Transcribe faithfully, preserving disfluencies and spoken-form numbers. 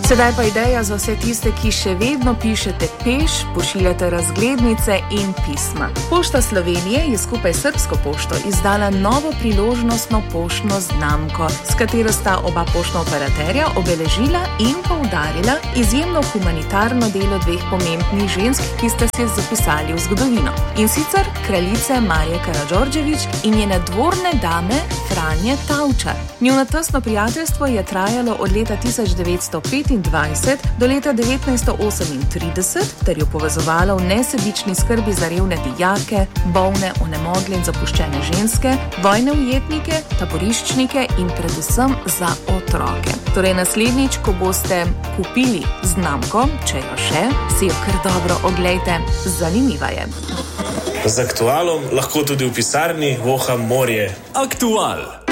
Sedaj pa ideja za vse tiste, ki še vedno pišete peš, pošiljate razglednice in pisma. Pošta Slovenije je skupaj s Srbsko pošto izdala novo priložnostno poštno znamko, s katero sta oba poštna operaterja obeležila in poudarila izjemno humanitarno delo dveh pomembnih žensk, ki sta se zapisali v zgodovino. In sicer kraljice Marije Karađorđević in njene dvorne dame Franje Tavčar. Njuno tesno prijateljstvo je trajalo od leta tisoč devetsto petindvajset do leta devetnajststo osemintrideset ter jo povezovalo v nesebični skrbi za revne dijake, bolne, onemogle in zapuščene ženske, vojne ujetnike, taboriščnike in predvsem za otroke. Torej naslednjič, ko boste kupili znamko, če jo še, si jo kar dobro oglejte. Zanimiva je. Z Aktualom lahko tudi v pisarni voham morje. Aktual.